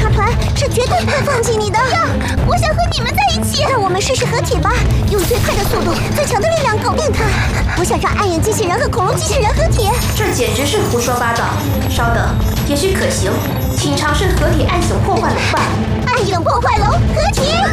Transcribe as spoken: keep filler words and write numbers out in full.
茶团是绝对不会放弃你的。呀，我想和你们在一起。让我们试试合体吧，用最快的速度、最强的力量搞定它。我想让暗影机器人和恐龙机器人合体。 这简直是胡说八道！稍等，也许可行，请尝试合体暗影破坏龙吧。 暗影破坏龙合体。